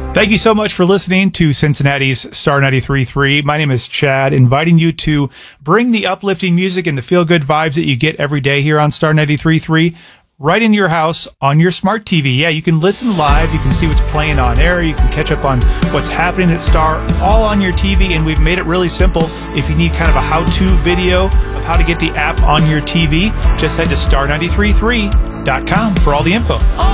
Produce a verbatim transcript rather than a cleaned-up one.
Thank you so much for listening to Cincinnati's Star ninety-three point three. My name is Chad, inviting you to bring the uplifting music and the feel-good vibes that you get every day here on Star ninety-three point three right in your house on your smart T V. Yeah, you can listen live, you can see what's playing on air, you can catch up on what's happening at Star, all on your T V, and we've made it really simple. If you need kind of a how-to video of how to get the app on your T V, just head to star ninety-three point three dot com for all the info.